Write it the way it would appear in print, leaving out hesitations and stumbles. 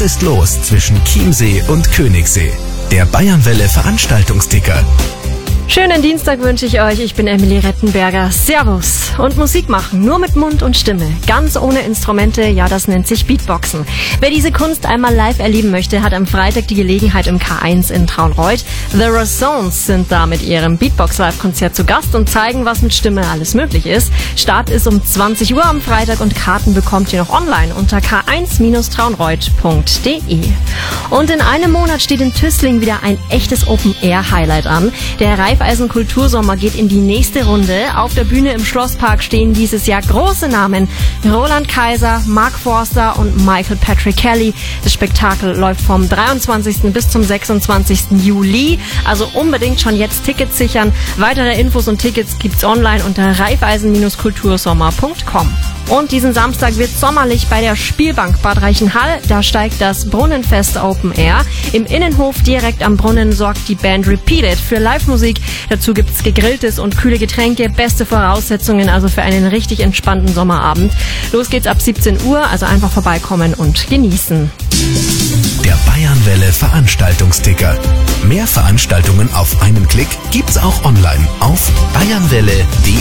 Was ist los zwischen Chiemsee und Königssee? Der Bayernwelle Veranstaltungsticker. Schönen Dienstag wünsche ich euch. Ich bin Emily Rettenberger. Servus. Und Musik machen, nur mit Mund und Stimme. Ganz ohne Instrumente, ja, das nennt sich Beatboxen. Wer diese Kunst einmal live erleben möchte, hat am Freitag die Gelegenheit im K1 in Traunreut. The Razones sind da mit ihrem Beatbox-Live-Konzert zu Gast und zeigen, was mit Stimme alles möglich ist. Start ist um 20 Uhr am Freitag und Karten bekommt ihr noch online unter k1-traunreut.de. Und in einem Monat steht in Tüßling wieder ein echtes Open-Air-Highlight an. Der Raiffeisen Kultursommer geht in die nächste Runde. Auf der Bühne im Schlosspark stehen dieses Jahr große Namen. Roland Kaiser, Mark Forster und Michael Patrick Kelly. Das Spektakel läuft vom 23. bis zum 26. Juli. Also unbedingt schon jetzt Tickets sichern. Weitere Infos und Tickets gibt's online unter raiffeisen-kultursommer.com. Und diesen Samstag wird sommerlich bei der Spielbank Bad Reichenhall. Da steigt das Brunnenfest Open Air. Im Innenhof direkt am Brunnen sorgt die Band Repeated für Live-Musik. Dazu gibt's gegrilltes und kühle Getränke. Beste Voraussetzungen also für einen richtig entspannten Sommerabend. Los geht's ab 17 Uhr, also einfach vorbeikommen und genießen. Der Bayernwelle Veranstaltungsticker. Mehr Veranstaltungen auf einen Klick gibt's auch online auf bayernwelle.de.